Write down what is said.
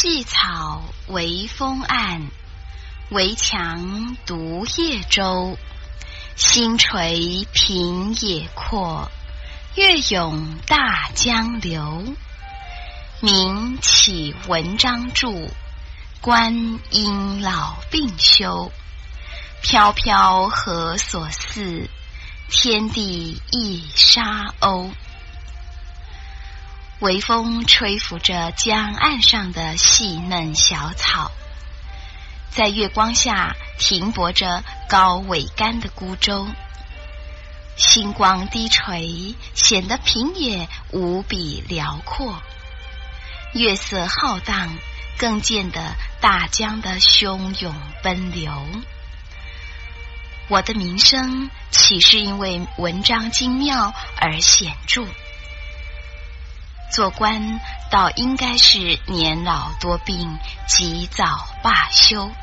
细草微风岸，围墙独夜舟。星垂平野阔，月涌大江流。名启文章著，观音老病休。飘飘何所似？天地一沙鸥。微风吹拂着江岸上的细嫩小草，在月光下停泊着高桅杆的孤舟。星光低垂，显得平野无比辽阔。月色浩荡，更见得大江的汹涌奔流。我的名声岂是因为文章精妙而显著？做官倒应该是年老多病，及早罢休。